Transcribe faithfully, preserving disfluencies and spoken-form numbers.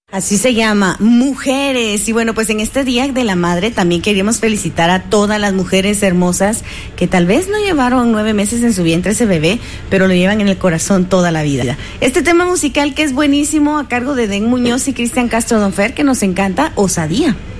Así se llama, Mujeres. Y bueno, pues en este Día de la Madre también queríamos felicitar a todas las mujeres hermosas que tal vez no llevaron nueve meses en su vientre ese bebé, pero lo llevan en el corazón toda la vida. Este tema musical que es buenísimo, a cargo de Den Muñoz y Cristian Castro Don Fer, que nos encanta, Osadía.